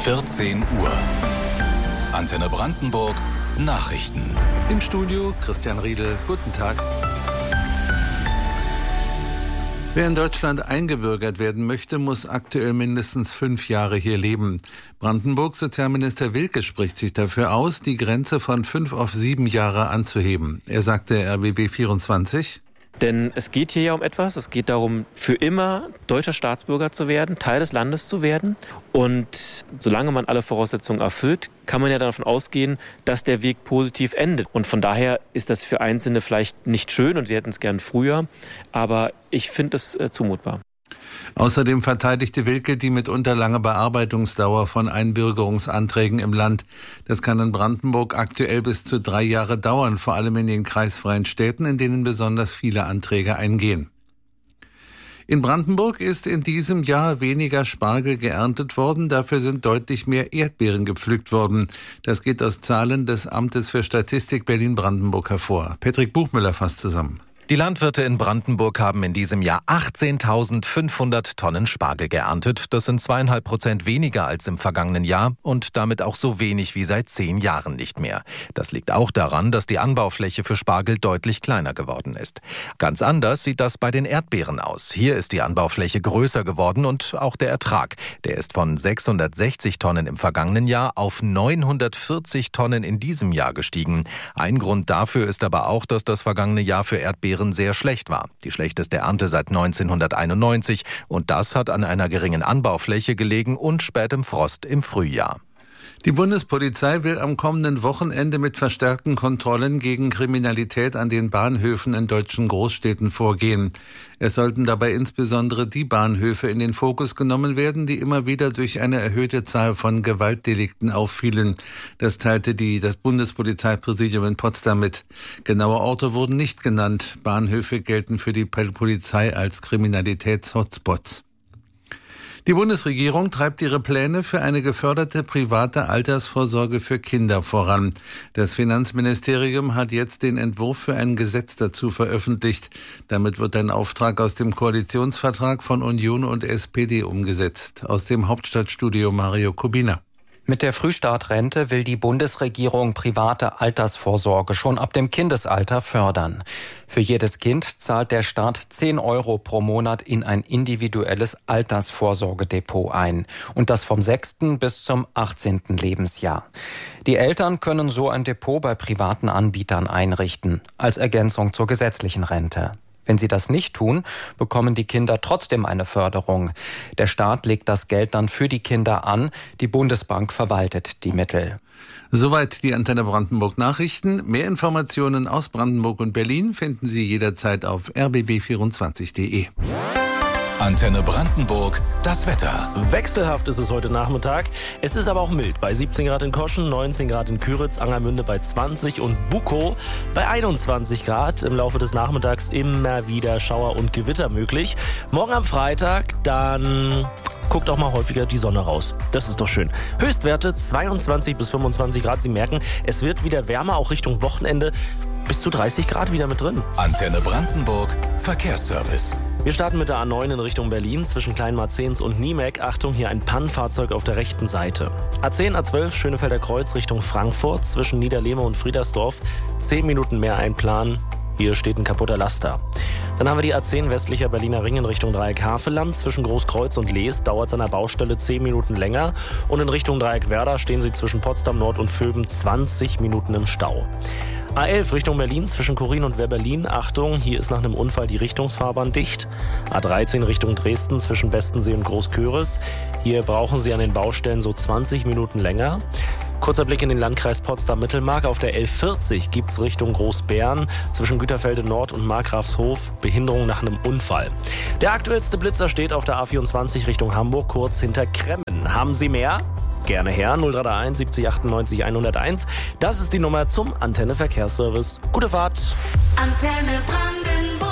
14 Uhr. Antenne Brandenburg Nachrichten. Im Studio Christian Riedel. Guten Tag. Wer in Deutschland eingebürgert werden möchte, muss aktuell mindestens 5 Jahre hier leben. Brandenburgs Sozialminister Wilke spricht sich dafür aus, die Grenze von 5 auf 7 Jahre anzuheben. Er sagte RBB 24: Denn es geht hier ja um etwas. Es geht darum, für immer deutscher Staatsbürger zu werden, Teil des Landes zu werden. Und solange man alle Voraussetzungen erfüllt, kann man ja davon ausgehen, dass der Weg positiv endet. Und von daher ist das für Einzelne vielleicht nicht schön und sie hätten es gern früher. Aber ich finde es zumutbar. Außerdem verteidigte Wilke die mitunter lange Bearbeitungsdauer von Einbürgerungsanträgen im Land. Das kann in Brandenburg aktuell bis zu 3 Jahre dauern, vor allem in den kreisfreien Städten, in denen besonders viele Anträge eingehen. In Brandenburg ist in diesem Jahr weniger Spargel geerntet worden, dafür sind deutlich mehr Erdbeeren gepflückt worden. Das geht aus Zahlen des Amtes für Statistik Berlin-Brandenburg hervor. Patrick Buchmüller fasst zusammen. Die Landwirte in Brandenburg haben in diesem Jahr 18.500 Tonnen Spargel geerntet. Das sind 2,5% weniger als im vergangenen Jahr und damit auch so wenig wie seit 10 Jahren nicht mehr. Das liegt auch daran, dass die Anbaufläche für Spargel deutlich kleiner geworden ist. Ganz anders sieht das bei den Erdbeeren aus. Hier ist die Anbaufläche größer geworden und auch der Ertrag. Der ist von 660 Tonnen im vergangenen Jahr auf 940 Tonnen in diesem Jahr gestiegen. Ein Grund dafür ist aber auch, dass das vergangene Jahr für Erdbeeren sehr schlecht war. Die schlechteste Ernte seit 1991 und das hat an einer geringen Anbaufläche gelegen und spätem Frost im Frühjahr. Die Bundespolizei will am kommenden Wochenende mit verstärkten Kontrollen gegen Kriminalität an den Bahnhöfen in deutschen Großstädten vorgehen. Es sollten dabei insbesondere die Bahnhöfe in den Fokus genommen werden, die immer wieder durch eine erhöhte Zahl von Gewaltdelikten auffielen. Das teilte das Bundespolizeipräsidium in Potsdam mit. Genaue Orte wurden nicht genannt. Bahnhöfe gelten für die Polizei als Kriminalitäts-Hotspots. Die Bundesregierung treibt ihre Pläne für eine geförderte private Altersvorsorge für Kinder voran. Das Finanzministerium hat jetzt den Entwurf für ein Gesetz dazu veröffentlicht. Damit wird ein Auftrag aus dem Koalitionsvertrag von Union und SPD umgesetzt. Aus dem Hauptstadtstudio Mario Kubina. Mit der Frühstartrente will die Bundesregierung private Altersvorsorge schon ab dem Kindesalter fördern. Für jedes Kind zahlt der Staat 10 € pro Monat in ein individuelles Altersvorsorgedepot ein. Und das vom 6. bis zum 18. Lebensjahr. Die Eltern können so ein Depot bei privaten Anbietern einrichten, als Ergänzung zur gesetzlichen Rente. Wenn sie das nicht tun, bekommen die Kinder trotzdem eine Förderung. Der Staat legt das Geld dann für die Kinder an, die Bundesbank verwaltet die Mittel. Soweit die Antenne Brandenburg Nachrichten. Mehr Informationen aus Brandenburg und Berlin finden Sie jederzeit auf rbb24.de. Antenne Brandenburg, das Wetter. Wechselhaft ist es heute Nachmittag. Es ist aber auch mild. Bei 17 Grad in Koschen, 19 Grad in Küritz, Angermünde bei 20 und Bukow bei 21 Grad. Im Laufe des Nachmittags immer wieder Schauer und Gewitter möglich. Morgen am Freitag, dann guckt auch mal häufiger die Sonne raus. Das ist doch schön. Höchstwerte 22 bis 25 Grad. Sie merken, es wird wieder wärmer, auch Richtung Wochenende. Bis zu 30 Grad wieder mit drin. Antenne Brandenburg, Verkehrsservice. Wir starten mit der A9 in Richtung Berlin zwischen Kleinmarzens und Niemek. Achtung, hier ein Pannenfahrzeug auf der rechten Seite. A10, A12 Schönefelder Kreuz Richtung Frankfurt zwischen Niederlehme und Friedersdorf. 10 Minuten mehr einplanen. Hier steht ein kaputter Laster. Dann haben wir die A10 westlicher Berliner Ring in Richtung Dreieck Havelland. Zwischen Großkreuz und Lees dauert es an der Baustelle 10 Minuten länger. Und in Richtung Dreieck Werder stehen Sie zwischen Potsdam Nord und Vöben 20 Minuten im Stau. A11 Richtung Berlin zwischen Korin und Wehrberlin. Achtung, hier ist nach einem Unfall die Richtungsfahrbahn dicht. A13 Richtung Dresden zwischen Bestensee und Großköris. Hier brauchen Sie an den Baustellen so 20 Minuten länger. Kurzer Blick in den Landkreis Potsdam-Mittelmark. Auf der L40 gibt es Richtung Großbären zwischen Güterfelde Nord und Markgrafshof Behinderung nach einem Unfall. Der aktuellste Blitzer steht auf der A24 Richtung Hamburg, kurz hinter Kremmen. Haben Sie mehr? Gerne her, 0331 70 98 101. Das ist die Nummer zum Antenne Verkehrsservice. Gute Fahrt. Antenne Brandenburg.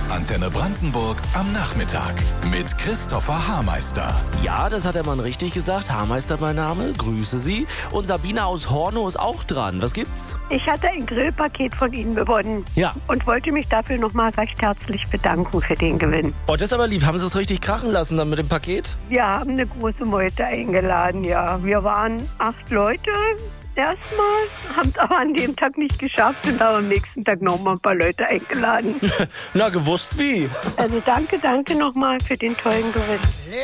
Antenne Brandenburg am Nachmittag mit Christopher Haarmeister. Ja, das hat der Mann richtig gesagt. Haarmeister mein Name, grüße Sie. Und Sabine aus Hornow ist auch dran. Was gibt's? Ich hatte ein Grillpaket von Ihnen gewonnen. Ja. Und wollte mich dafür nochmal recht herzlich bedanken für den Gewinn. Oh, das ist aber lieb. Haben Sie es richtig krachen lassen dann mit dem Paket? Wir haben eine große Meute eingeladen, ja. Wir waren 8 Leute erstmal, haben es aber an dem Tag nicht geschafft und haben am nächsten Tag nochmal ein paar Leute eingeladen. Na, gewusst wie. Also danke nochmal für den tollen Gewinn.